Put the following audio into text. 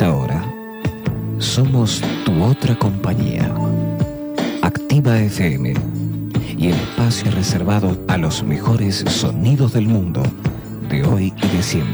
esta hora, somos tu otra compañía. Activa FM y el espacio reservado a los mejores sonidos del mundo, de hoy y de siempre.